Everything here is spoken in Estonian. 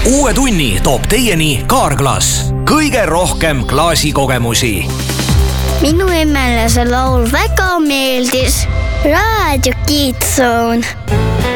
Uue tunni toob teieni Kaarglass. Kõige rohkem klaasikogemusi. Minu emmele see laul väga meeldis. Raadio Kids Zone.